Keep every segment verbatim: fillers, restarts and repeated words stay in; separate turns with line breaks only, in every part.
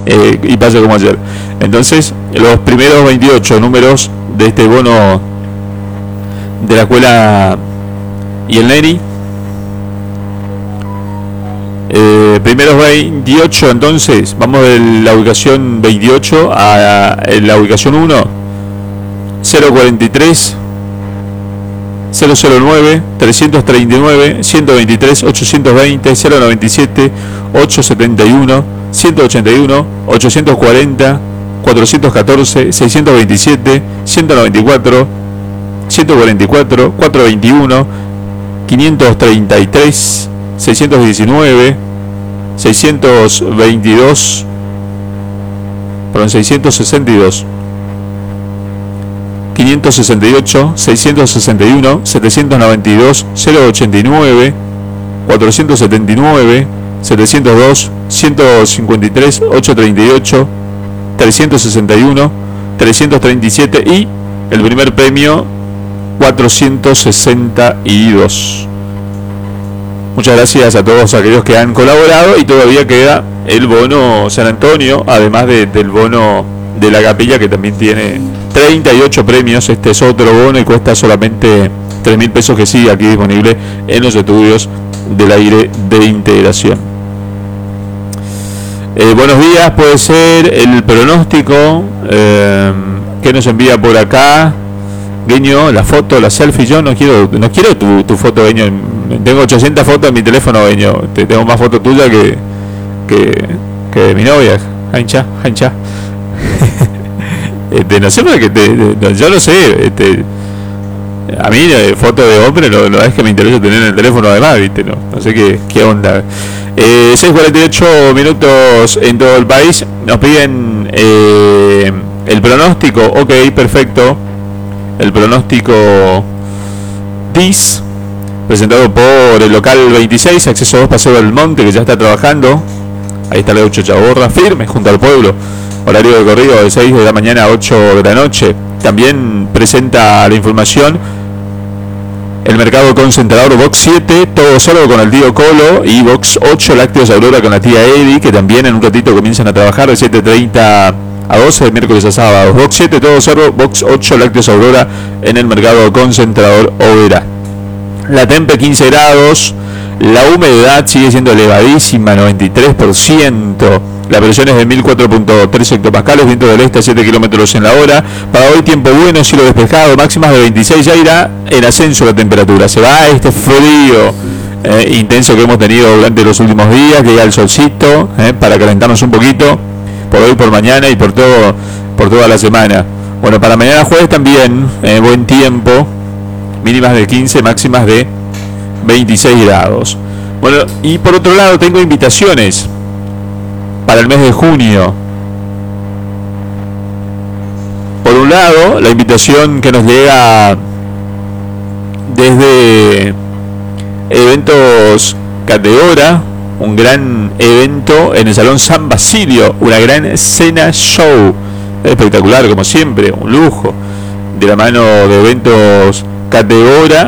eh, y pasa como ayer. Entonces, los primeros veintiocho números de este bono de la escuela y el Neri. Eh, primeros veintiocho, entonces, vamos de la ubicación veintiocho a, a la ubicación uno. cero cuarenta y tres, cero cero nueve, trescientos treinta y nueve, ciento veintitrés, ochocientos veinte, cero noventa y siete, ochocientos setenta y uno, ciento ochenta y uno, ochocientos cuarenta, cuatrocientos catorce, seiscientos veintisiete, ciento noventa y cuatro, ciento cuarenta y cuatro, cuatrocientos veintiuno, quinientos treinta y tres, seiscientos diecinueve, seiscientos veintidós, perdón, seiscientos sesenta y dos, quinientos sesenta y ocho, seiscientos sesenta y uno, setecientos noventa y dos, cero ochenta y nueve, cuatrocientos setenta y nueve, setecientos dos, ciento cincuenta y tres, ochocientos treinta y ocho, trescientos sesenta y uno, trescientos treinta y siete y el primer premio cuatrocientos sesenta y dos. Muchas gracias a todos aquellos que han colaborado y todavía queda el bono San Antonio, además de, del bono de la capilla que también tiene treinta y ocho premios. Este es otro bono y cuesta solamente tres mil pesos, que sigue aquí disponible en los estudios del aire de integración. Eh, buenos días, puede ser el pronóstico eh, que nos envía por acá Gueño, la foto, la selfie. Yo no quiero no quiero tu, tu foto, Gueño. Tengo ochocientas fotos en mi teléfono, Gueño. Te tengo más fotos tuyas que, que, que de mi novia. Hancha, hancha. Este, no sé por qué te, te, yo no sé, este, a mí eh, foto de hombre lo, lo es que me interesa tener en el teléfono además, viste, no, no sé qué, qué onda. Eh, seis cuarenta y ocho minutos en todo el país. Nos piden eh, el pronóstico. Ok, perfecto. El pronóstico D I S, presentado por el local veintiséis, acceso dos, Paseo del Monte, que ya está trabajando. Ahí está la ocho Chaborra, firme junto al pueblo. Horario de corrido de seis de la mañana a ocho de la noche. También presenta la información el mercado concentrador Box siete, todo solo con el tío Colo, y Box ocho, Lácteos Aurora con la tía Edi, que también en un ratito comienzan a trabajar de siete treinta a doce, de miércoles a sábado. Box siete, todo solo, Box ocho, Lácteos Aurora en el mercado concentrador Overa. La tempe quince grados, la humedad sigue siendo elevadísima, noventa y tres por ciento. La presión es de mil cuatro punto tres hectopascales, viento del este a siete kilómetros en la hora. Para hoy tiempo bueno, cielo despejado, máximas de veintiséis, ya irá en ascenso la temperatura. Se va este frío eh, intenso que hemos tenido durante los últimos días, que ya el solcito, eh, para calentarnos un poquito, por hoy, por mañana y por todo, por toda la semana. Bueno, para mañana jueves también, eh, buen tiempo, mínimas de quince, máximas de veintiséis grados. Bueno, y por otro lado tengo invitaciones para el mes de junio. Por un lado, la invitación que nos llega desde Eventos Cateora, un gran evento en el Salón San Basilio, una gran cena show, espectacular como siempre, un lujo, de la mano de Eventos Cateora,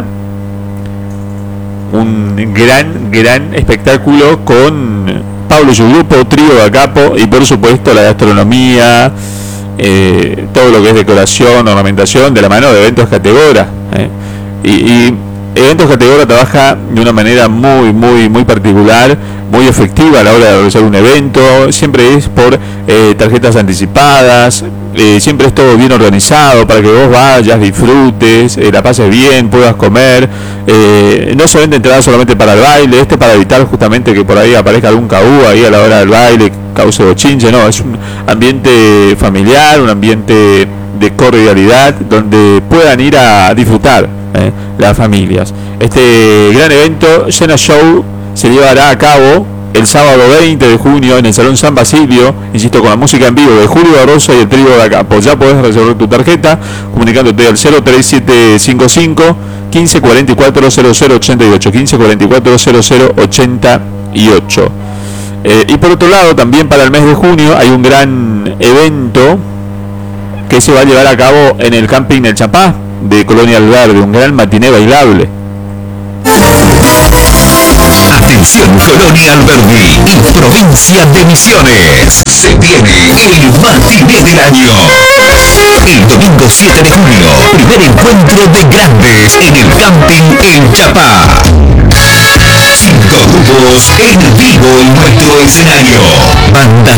un gran, gran espectáculo con Pablo y su grupo, trío da capo, y por supuesto la gastronomía, eh, todo lo que es decoración, ornamentación, de la mano de Eventos Cateora. Eh. Y, y Eventos Cateora trabaja de una manera muy, muy, muy particular, muy efectiva a la hora de realizar un evento. Siempre es por eh, tarjetas anticipadas, eh, siempre es todo bien organizado para que vos vayas, disfrutes, eh, la pases bien, puedas comer. Eh, no se vende entrada solamente para el baile, este para evitar justamente que por ahí aparezca algún cabú ahí a la hora del baile, cause bochinche. No, es un ambiente familiar, un ambiente de cordialidad donde puedan ir a disfrutar eh, las familias. Este gran evento, Cena Show, se llevará a cabo el sábado veinte de junio en el Salón San Basilio, insisto, con la música en vivo de Julio Barroso y el trío da capo. Ya podés reservar tu tarjeta comunicándote al cero tres siete cinco cinco, quince cuarenta y cuatro, cero cero ochenta y ocho, quince cuarenta y cuatro, cero cero ochenta y ocho. Eh, y por otro lado, también para el mes de junio hay un gran evento que se va a llevar a cabo en el camping El Chapá de Colonia Alverde, un gran matiné bailable.
Atención Colonia Alberdi y provincia de Misiones. Se viene el matiné del año. El domingo siete de junio, primer encuentro de grandes en el camping El Chapá. Cinco grupos en vivo en nuestro escenario. Banda